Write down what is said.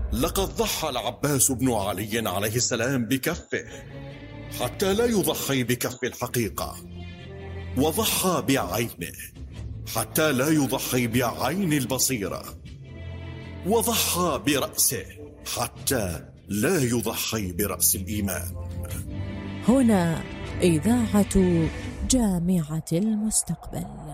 لقد ضحى العباس بن علي عليه السلام بكفه حتى لا يضحي بكف الحقيقة، وضحى بعينه حتى لا يضحي بعين البصيرة، وضحى برأسه حتى لا يضحي برأس الإيمان. هنا إذاعة جامعة المستقبل.